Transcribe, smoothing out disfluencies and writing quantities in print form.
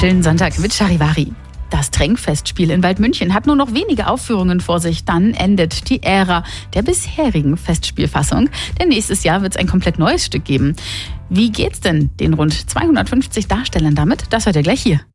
schönen Sonntag mit Charivari. Das Tränkfestspiel in Waldmünchen hat nur noch wenige Aufführungen vor sich. Dann endet die Ära der bisherigen Festspielfassung. Denn nächstes Jahr wird es ein komplett neues Stück geben. Wie geht's denn den rund 250 Darstellern damit? Das hört ihr gleich hier.